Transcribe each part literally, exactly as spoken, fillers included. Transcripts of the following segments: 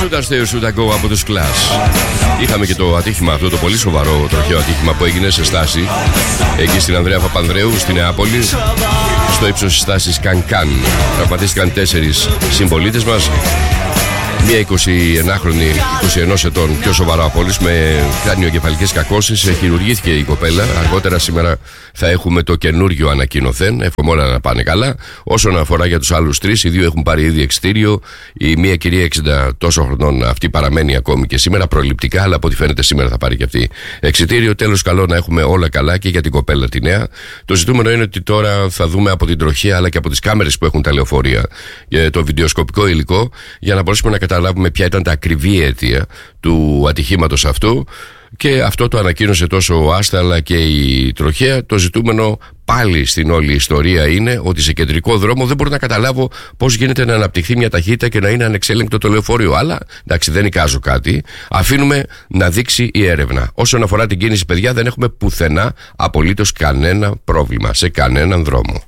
Shoot Stay Shoot Go από τους Clash. Είχαμε και το ατύχημα αυτό, το πολύ σοβαρό τροχαίο ατύχημα που έγινε σε στάση εκεί στην Ανδρέα Παπανδρέου, στη Νεάπολη, στο ύψος της στάσης Κανκάν. Τραυματίστηκαν τέσσερις συμπολίτες μας. Μία εικοσιενάχρονη, είκοσι ένα ετών, πιο σοβαρά από όλους, με κράνιο-κεφαλικές κακώσεις. Χειρουργήθηκε η κοπέλα. Αργότερα σήμερα θα έχουμε το καινούριο ανακοινωθέν. Εύχομαι όλα να πάνε καλά. Όσον αφορά για τους άλλους τρεις, οι δύο έχουν πάρει ήδη εξιτήριο. Η μία κυρία εξήντα τόσο χρονών, αυτή παραμένει ακόμη και σήμερα προληπτικά, αλλά από ό,τι φαίνεται σήμερα θα πάρει και αυτή εξιτήριο. Τέλος, καλό να έχουμε όλα καλά και για την κοπέλα τη νέα. Το ζητούμενο είναι ότι τώρα θα δούμε από την τροχέα αλλά και από τις κάμερες που έχουν τα λεωφορεία, το βιντεοσκοπικό υλικό, για να μπορέσουμε να καταλάβουμε ποια ήταν τα ακριβή αίτια του ατυχήματος αυτού. Και αυτό το ανακοίνωσε τόσο ο Άστα αλλά και η τροχέα. Το ζητούμενο πάλι στην όλη ιστορία είναι ότι σε κεντρικό δρόμο δεν μπορώ να καταλάβω πώς γίνεται να αναπτυχθεί μια ταχύτητα και να είναι ανεξέλεγκτο το λεωφορείο. Αλλά εντάξει, δεν εικάζω κάτι. Αφήνουμε να δείξει η έρευνα. Όσον αφορά την κίνηση, παιδιά, δεν έχουμε πουθενά απολύτως κανένα πρόβλημα σε κανέναν δρόμο.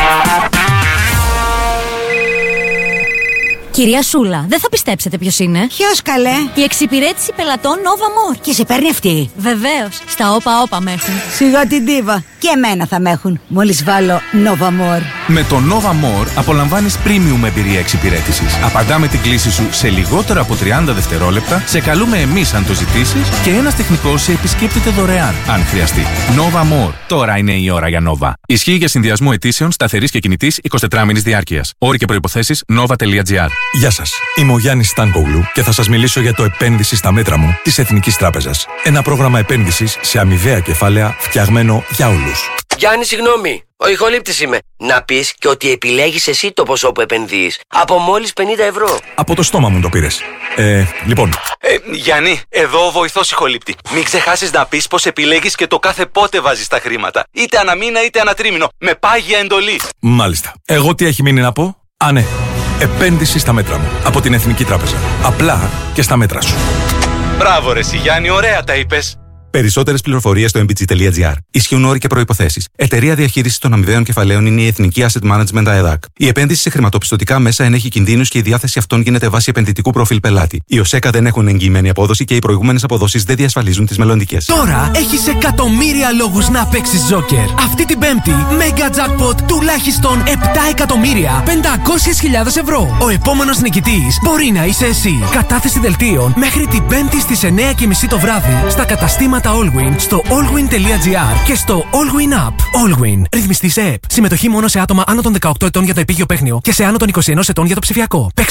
Κυρία Σούλα, δεν θα πιστέψετε ποιος είναι. Ποιος, καλέ? Η εξυπηρέτηση πελατών Nova More. Και σε παίρνει αυτή? Βεβαίως. Στα όπα όπα με έχουν. Σιγά την τίβα. Και εμένα θα με έχουν. Μόλις βάλω Nova More. Με το Nova More απολαμβάνεις premium εμπειρία εξυπηρέτησης. Απαντάμε την κλήση σου σε λιγότερο από τριάντα δευτερόλεπτα. Σε καλούμε εμείς αν το ζητήσεις. Και ένας τεχνικός σε επισκέπτεται δωρεάν αν χρειαστεί. Nova More. Τώρα είναι η ώρα για Nova. Ισχύει για συνδυασμό αιτήσεων σταθερής και κινητής εικοσιτετράωρης διάρκειας. Όροι και προϋποθέσεις nova.gr. Γεια σας, είμαι ο Γιάννης Στάνκογλου και θα σας μιλήσω για το επένδυση στα μέτρα μου της Εθνικής Τράπεζας. Ένα πρόγραμμα επένδυσης σε αμοιβαία κεφάλαια φτιαγμένο για όλους. Γιάννη, συγγνώμη, ο ηχολήπτης είμαι. Να πεις και ότι επιλέγεις εσύ το ποσό που επενδύεις. Από μόλις πενήντα ευρώ. Από το στόμα μου το πήρες. Ε, λοιπόν. Ε, Γιάννη, εδώ ο βοηθός ηχολήπτη. Μην ξεχάσεις να πεις πως επιλέγεις και το κάθε πότε βάζεις τα χρήματα. Είτε αναμήνα είτε ανατρίμηνο. Με πάγια εντολή. Μάλιστα. Εγώ τι έχει μείνει να πω? Α, ναι. Επένδυση στα μέτρα μου. Από την Εθνική Τράπεζα. Απλά και στα μέτρα σου. Μπράβο ρε συ Γιάννη, ωραία τα είπες. Περισσότερες πληροφορίες στο mbg.gr. Ισχύουν όροι και προϋποθέσεις. Εταιρεία διαχείρισης των αμοιβαίων κεφαλαίων είναι η Εθνική Asset Management ΑΕΔΑΚ. Η επένδυση σε χρηματοπιστωτικά μέσα ενέχει κινδύνους και η διάθεση αυτών γίνεται βάσει επενδυτικού προφίλ πελάτη. Οι ΟΣΕΚΑ δεν έχουν εγγυημένη απόδοση και οι προηγούμενες αποδόσεις δεν διασφαλίζουν τις μελλοντικές. Τώρα έχεις εκατομμύρια λόγους να παίξεις Joker. Αυτή την Πέμπτη, Mega Jackpot τουλάχιστον επτά εκατομμύρια πεντακόσιες χιλιάδες ευρώ. Ο επόμενος νικητής μπορεί να είσαι εσύ. Κατάθεση δελτίων μέχρι την Πέμπτη στις εννιά και μισή το βράδυ στα καταστήματα Allwyn, στο allwyn.gr και στο Allwyn App. Allwyn. Ρυθμιστή σε ΕΠ. Συμμετοχή μόνο σε άτομα άνω των δεκαοκτώ ετών για το επίγειο παίχνιο και σε άνω των είκοσι ένα ετών για το ψηφιακό.